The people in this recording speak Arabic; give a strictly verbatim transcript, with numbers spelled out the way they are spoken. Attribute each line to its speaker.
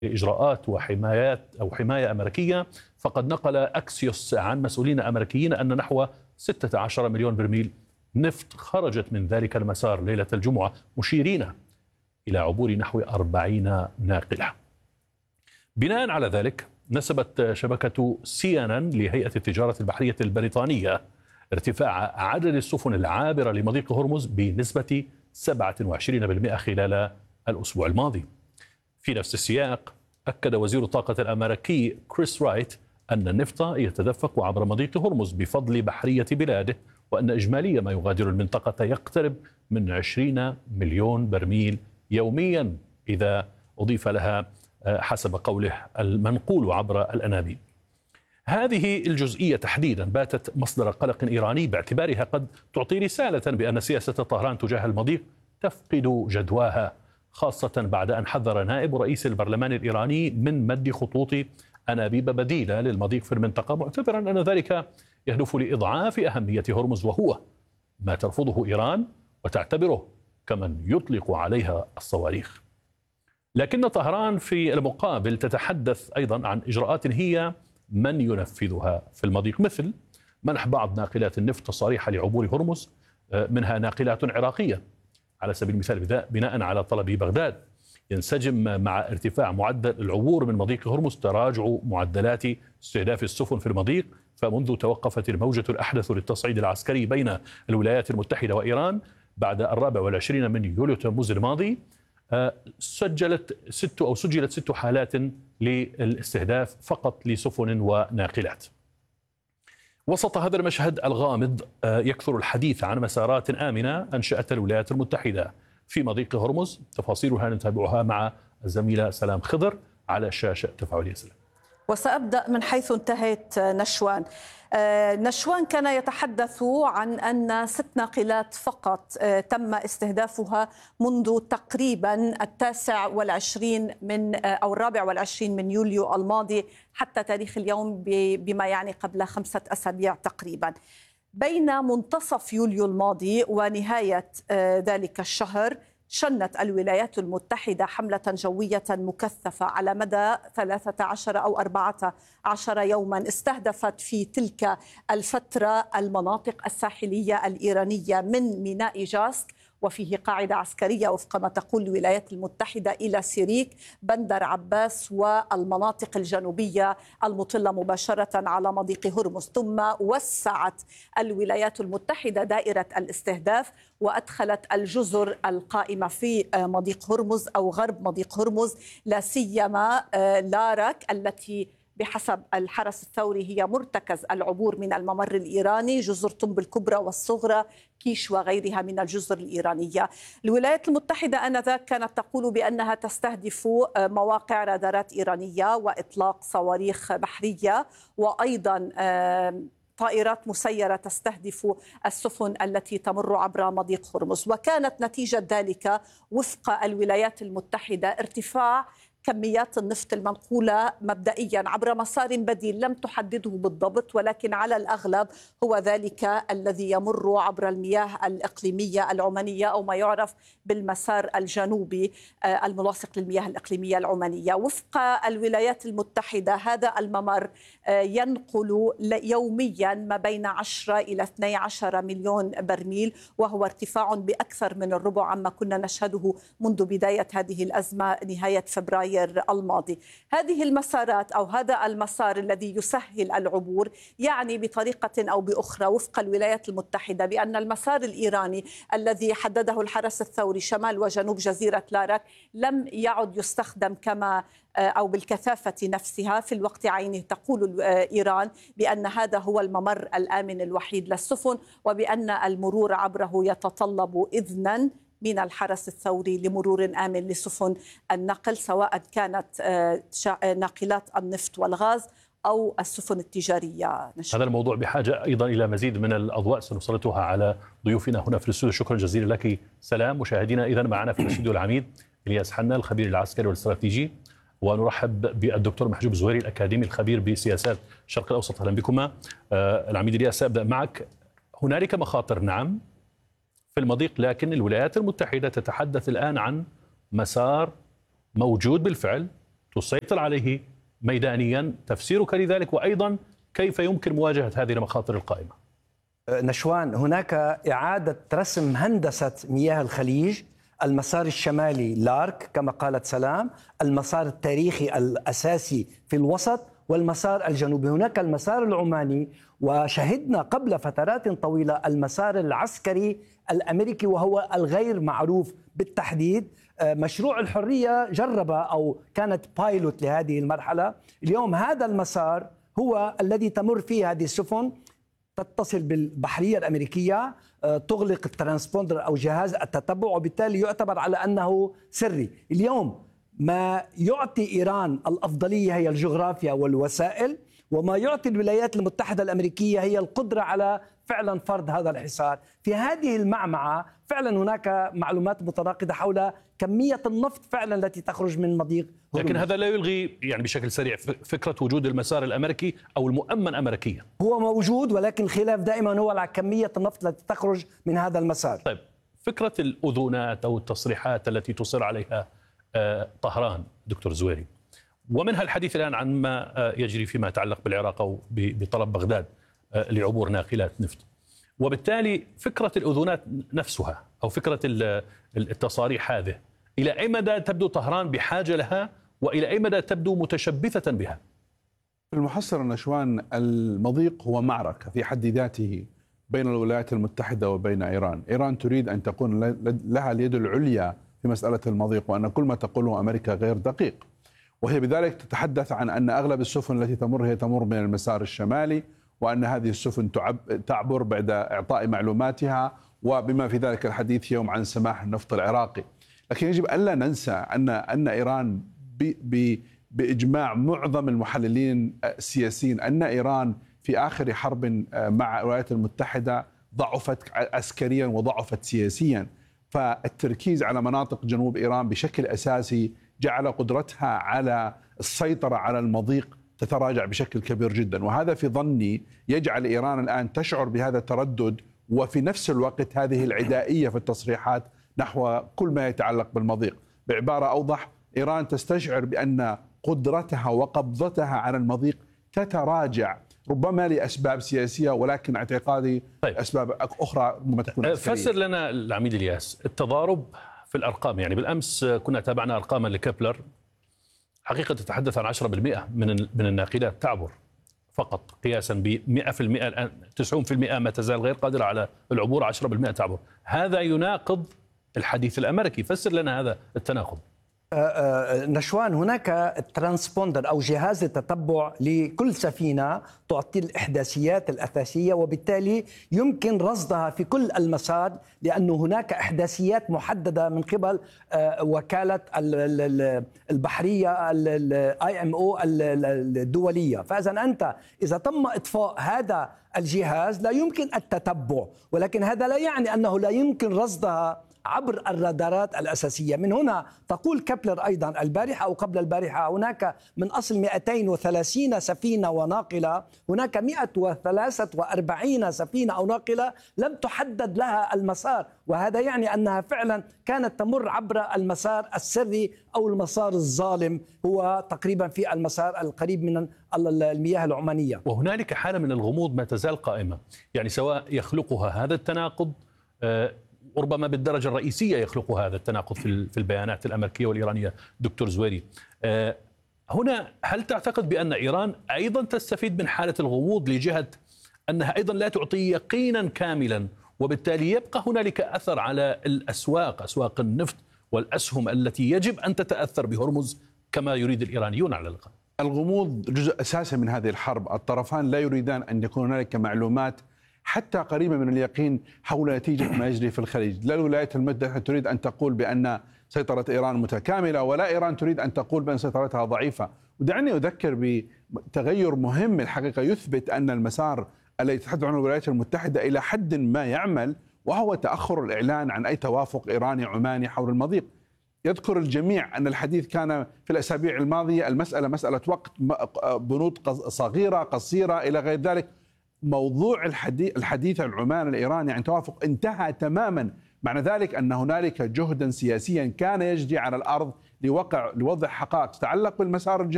Speaker 1: إجراءات وحمايات أو حماية أمريكية، فقد نقل أكسيوس عن مسؤولين أمريكيين أن نحو ستة عشر مليون برميل نفط خرجت من ذلك المسار ليلة الجمعة، مشيرين إلى عبور نحو أربعين ناقلة. بناء على ذلك نسبت شبكة سي إن إن لهيئة التجارة البحرية البريطانية ارتفاع عدد السفن العابرة لمضيق هرمز بنسبة سبعة وعشرين بالمئة خلال الأسبوع الماضي. في نفس السياق أكد وزير الطاقة الأمريكي كريس رايت أن النفط يتدفق عبر مضيق هرمز بفضل بحرية بلاده، وأن إجمالي ما يغادر المنطقة يقترب من عشرين مليون برميل يوميا إذا أضيف لها حسب قوله المنقول عبر الأنابيب. هذه الجزئية تحديدا باتت مصدر قلق إيراني باعتبارها قد تعطي رسالة بأن سياسة طهران تجاه المضيق تفقد جدواها، خاصة بعد أن حذر نائب رئيس البرلمان الإيراني من مد خطوط أنابيب بديلة للمضيق في المنطقة، معتبرا أن ذلك يهدف لإضعاف أهمية هرمز، وهو ما ترفضه إيران وتعتبره كمن يطلق عليها الصواريخ. لكن طهران في المقابل تتحدث أيضا عن إجراءات هي من ينفذها في المضيق، مثل منح بعض ناقلات النفط تصاريح لعبور هرمز، منها ناقلات عراقية على سبيل المثال بناء على طلب بغداد، ينسجم مع ارتفاع معدل العبور من مضيق هرمز تراجع معدلات استهداف السفن في المضيق. فمنذ توقفت الموجة الأحدث للتصعيد العسكري بين الولايات المتحدة وإيران بعد الرابع والعشرين من يوليو تموز الماضي، سجلت ست أو سجلت ست حالات للاستهداف فقط لسفن وناقلات. وسط هذا المشهد الغامض يكثر الحديث عن مسارات آمنة أنشأتها الولايات المتحدة في مضيق هرمز، تفاصيلها نتابعها مع الزميلة سلام خضر على شاشة تفاعلية. سلام.
Speaker 2: وسأبدأ من حيث انتهت نشوان. نشوان كان يتحدث عن أن ست ناقلات فقط تم استهدافها منذ تقريبا التاسع والعشرين من أو الرابع والعشرين من يوليو الماضي حتى تاريخ اليوم، بما يعني قبل خمسة أسابيع تقريبا. بين منتصف يوليو الماضي ونهاية ذلك الشهر شنت الولايات المتحدة حملة جوية مكثفة على مدى ثلاثة عشر أو أربعة عشر يوما، استهدفت في تلك الفترة المناطق الساحلية الإيرانية من ميناء جاسك، وفيه قاعدة عسكرية وفق ما تقول الولايات المتحدة، إلى سيريك، بندر عباس، والمناطق الجنوبية المطلة مباشرة على مضيق هرمز. ثم وسعت الولايات المتحدة دائرة الاستهداف وأدخلت الجزر القائمة في مضيق هرمز أو غرب مضيق هرمز، لا سيما لاراك التي بحسب الحرس الثوري هي مرتكز العبور من الممر الإيراني، جزر طنب الكبرى والصغرى، كيش وغيرها من الجزر الإيرانية. الولايات المتحدة آنذاك كانت تقول بأنها تستهدف مواقع رادارات إيرانية وإطلاق صواريخ بحرية، وأيضا طائرات مسيرة تستهدف السفن التي تمر عبر مضيق هرمز. وكانت نتيجة ذلك وفق الولايات المتحدة ارتفاع كميات النفط المنقولة مبدئيا عبر مسار بديل لم تحدده بالضبط، ولكن على الأغلب هو ذلك الذي يمر عبر المياه الإقليمية العمانية أو ما يعرف بالمسار الجنوبي الملاصق للمياه الإقليمية العمانية. وفق الولايات المتحدة هذا الممر ينقل يوميا ما بين عشرة إلى اثني عشر مليون برميل، وهو ارتفاع بأكثر من الربع عما كنا نشهده منذ بداية هذه الأزمة نهاية فبراير الماضي. هذه المسارات أو هذا المسار الذي يسهل العبور يعني بطريقة أو بأخرى وفق الولايات المتحدة بأن المسار الإيراني الذي حدده الحرس الثوري شمال وجنوب جزيرة لاراك لم يعد يستخدم كما أو بالكثافة نفسها في الوقت عينه. تقول إيران بأن هذا هو الممر الآمن الوحيد للسفن، وبأن المرور عبره يتطلب إذنا من الحرس الثوري لمرور آمن لسفن النقل، سواء كانت ناقلات النفط والغاز أو السفن التجارية.
Speaker 1: نشأ. هذا الموضوع بحاجة أيضا إلى مزيد من الأضواء سنسلطها على ضيوفنا هنا في الاستوديو. شكرا جزيلا لك سلام. مشاهدينا، إذن معنا في الاستوديو العميد إلياس حنا الخبير العسكري والاستراتيجي، ونرحب بالدكتور محجوب زويري الأكاديمي الخبير بسياسات الشرق الأوسط. أهلا بكما. آه العميد إلياس، سأبدأ معك. هنالك مخاطر نعم في المضيق، لكن الولايات المتحدة تتحدث الآن عن مسار موجود بالفعل تسيطر عليه ميدانيا؟ تفسيرك لذلك، وأيضا كيف يمكن مواجهة هذه المخاطر القائمة؟
Speaker 3: نشوان، هناك إعادة رسم هندسة مياه الخليج، المسار الشمالي لارك كما قالت سلام، المسار التاريخي الأساسي في الوسط، والمسار الجنوبي. هناك المسار العماني، وشهدنا قبل فترات طويلة المسار العسكري الأمريكي وهو الغير معروف بالتحديد. مشروع الحرية جرب أو كانت بايلوت لهذه المرحلة. اليوم هذا المسار هو الذي تمر فيه هذه السفن، تتصل بالبحرية الأمريكية، تغلق الترانسبوندر أو جهاز التتبع، وبالتالي يعتبر على أنه سري. اليوم ما يعطي إيران الأفضلية هي الجغرافيا والوسائل، وما يعطي الولايات المتحدة الأمريكية هي القدرة على فعلا فرض هذا الحصار. في هذه المعمعة فعلا هناك معلومات متناقضة حول كمية النفط فعلا التي تخرج من مضيق هرمز.
Speaker 1: لكن هذا لا يلغي يعني بشكل سريع فكرة وجود المسار الأمريكي أو المؤمن أمريكيا.
Speaker 3: هو موجود، ولكن الخلاف دائما هو على كمية النفط التي تخرج من هذا المسار.
Speaker 1: طيب، فكرة الأذونات أو التصريحات التي تصر عليها طهران دكتور زويري، ومنها الحديث الآن عن ما يجري فيما يتعلق بالعراق أو بطلب بغداد لعبور ناقلات نفط، وبالتالي فكرة الأذونات نفسها أو فكرة التصاريح هذه إلى أي مدى تبدو طهران بحاجة لها، وإلى أي مدى تبدو متشبثة بها؟
Speaker 4: في المحصلة نشوان، المضيق هو معركة في حد ذاته بين الولايات المتحدة وبين إيران. إيران تريد أن تكون لها اليد العليا في مسألة المضيق، وأن كل ما تقوله أمريكا غير دقيق، وهي بذلك تتحدث عن أن أغلب السفن التي تمر هي تمر من المسار الشمالي، وأن هذه السفن تعبر بعد إعطاء معلوماتها، وبما في ذلك الحديث يوم عن سماح النفط العراقي. لكن يجب ألا ننسى أن أن إيران بإجماع معظم المحللين السياسيين أن إيران في آخر حرب مع الولايات المتحدة ضعفت عسكريا وضعفت سياسيا، فالتركيز على مناطق جنوب إيران بشكل أساسي جعل قدرتها على السيطرة على المضيق تتراجع بشكل كبير جدا، وهذا في ظني يجعل إيران الآن تشعر بهذا التردد، وفي نفس الوقت هذه العدائية في التصريحات نحو كل ما يتعلق بالمضيق. بعبارة أوضح، إيران تستشعر بأن قدرتها وقبضتها على المضيق تتراجع، ربما لأسباب سياسية، ولكن اعتقادي طيب. أسباب أخرى ربما تكون عسكرية.
Speaker 1: فسر لنا العميد الياس التضارب في الأرقام. يعني بالأمس كنا تابعنا أرقاما لكبلر، حقيقة تتحدث عن عشرة بالمئة من من الناقلات تعبر فقط، قياسا ب مئة بالمئة الآن تسعين بالمئة ما تزال غير قادرة على العبور، عشرة بالمئة تعبر. هذا يناقض الحديث الأمريكي، فسر لنا هذا التناقض.
Speaker 3: نشوان، هناك ترانسبوندر أو جهاز التتبع لكل سفينة تعطي الإحداثيات الأساسية، وبالتالي يمكن رصدها في كل المسار، لأن هناك إحداثيات محددة من قبل وكالة البحرية الاي ام او الدولية. فإذا أنت إذا تم إطفاء هذا الجهاز لا يمكن التتبع، ولكن هذا لا يعني أنه لا يمكن رصدها عبر الرادارات الأساسية. من هنا تقول كبلر أيضا البارحة أو قبل البارحة هناك من أصل مئتين وثلاثين سفينة وناقلة هناك مئة وثلاثة وأربعين سفينة أو ناقلة لم تحدد لها المسار، وهذا يعني أنها فعلا كانت تمر عبر المسار السري أو المسار الظالم، هو تقريبا في المسار القريب من المياه العمانية.
Speaker 1: وهنالك حالة من الغموض ما تزال قائمة، يعني سواء يخلقها هذا التناقض، ربما بالدرجة الرئيسية يخلق هذا التناقض في البيانات الأمريكية والإيرانية. دكتور زويري، هنا هل تعتقد بأن إيران أيضا تستفيد من حالة الغموض لجهة أنها أيضا لا تعطي يقينا كاملا، وبالتالي يبقى هنالك أثر على الأسواق، أسواق النفط والأسهم التي يجب أن تتأثر بهرمز كما يريد الإيرانيون على الأقل؟
Speaker 4: الغموض جزء أساسي من هذه الحرب. الطرفان لا يريدان أن يكون هنالك معلومات حتى قريبة من اليقين حول نتيجة ما يجري في الخليج. لا الولايات المتحدة تريد أن تقول بأن سيطرة إيران متكاملة، ولا إيران تريد أن تقول بأن سيطرتها ضعيفة. ودعني أذكر بتغير مهم الحقيقة يثبت أن المسار الذي تتحدث عنه الولايات المتحدة إلى حد ما يعمل، وهو تأخر الإعلان عن أي توافق إيراني عماني حول المضيق. يذكر الجميع أن الحديث كان في الأسابيع الماضية المسألة مسألة وقت، بنود صغيرة قصيرة إلى غير ذلك. موضوع الحديث, الحديث العمان الإيراني عن توافق انتهى تماما. معنى ذلك أن هنالك جهدا سياسيا كان يجري على الأرض لوقع لوضع حقائق تتعلق بالمسار الجنوبي